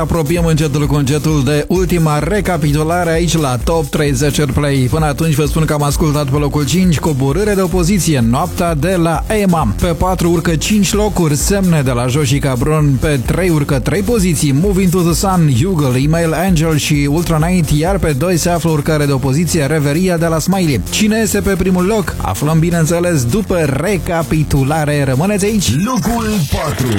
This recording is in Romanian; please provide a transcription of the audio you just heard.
Apropiem încetul cu încetul de ultima recapitulare aici la Top 30 Airplay. Până atunci vă spun că am ascultat pe locul 5 coborâre de opoziție, Noaptea de la Ema. Pe 4 urcă 5 locuri, Semne de la Joshi Cabron. Pe 3 urcă 3 poziții, Moving to the Sun, Hugel, Email Angel și Ultra Night. Iar pe 2 se află urcare de opoziție, Reveria de la Smiley. Cine este pe primul loc? Aflăm bineînțeles după recapitulare. Rămâneți aici. Locul 4.